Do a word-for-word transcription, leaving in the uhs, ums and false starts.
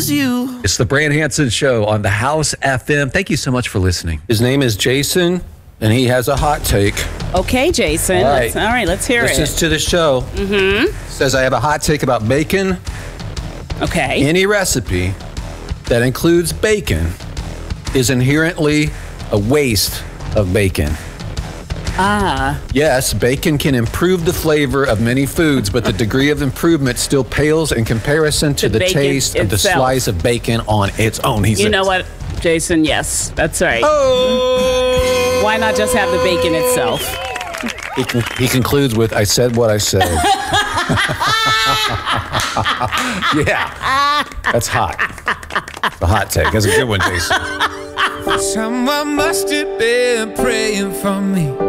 choose you. It's the Brand Hansen Show on the House F M. Thank you so much for listening. His name is Jason, and he has a hot take. Okay, Jason. All right, let's, all right, let's hear Listens it. to the show. Mm-hmm. Says, I have a hot take about bacon. Okay. Any recipe that includes bacon is inherently a waste of bacon. Ah. Yes, bacon can improve the flavor of many foods, but the degree of improvement still pales in comparison to The the, bacon taste of the itself. slice of bacon on its own, he You says. know what, Jason? Yes, that's right. Oh! Why not just have the bacon itself? He, con- he concludes with, I said what I said. Yeah, that's hot. The hot take. That's a good one, Jason. Someone must have been praying for me.